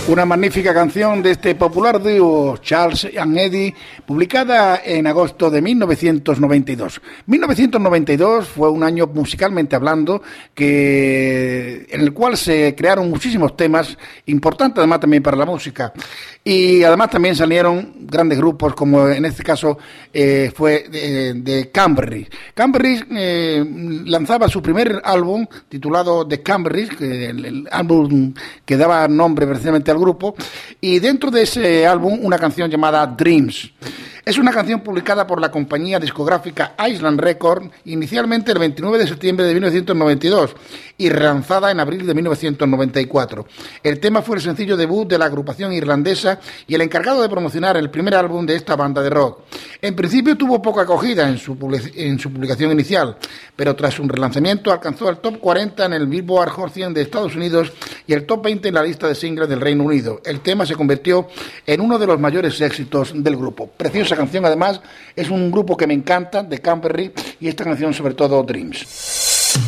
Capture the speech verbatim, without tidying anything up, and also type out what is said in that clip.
Una magnífica canción de este popular dúo Charles and Eddie, publicada en agosto de mil novecientos noventa y dos. mil novecientos noventa y dos fue un año musicalmente hablando que, en el cual se crearon muchísimos temas importantes además también para la música. Y además también salieron grandes grupos, como en este caso eh, fue de, de Cranberries. Cranberries eh, lanzaba su primer álbum titulado The Cranberries, que el, el álbum que daba nombre precisamente al grupo, y dentro de ese álbum una canción llamada Dreams. Es una canción publicada por la compañía discográfica Island Records inicialmente el veintinueve de septiembre de mil novecientos noventa y dos y relanzada en abril de mil novecientos noventa y cuatro. El tema fue el sencillo debut de la agrupación irlandesa y el encargado de promocionar el primer álbum de esta banda de rock. En principio tuvo poca acogida en su, en su publicación inicial, pero tras un relanzamiento alcanzó el top cuarenta en el Billboard Hot cien de Estados Unidos y el top veinte en la lista de singles del Reino Unido. El tema se convirtió en uno de los mayores éxitos del grupo. Preciosa canción, además, es un grupo que me encanta, de Cranberries, y esta canción sobre todo Dreams.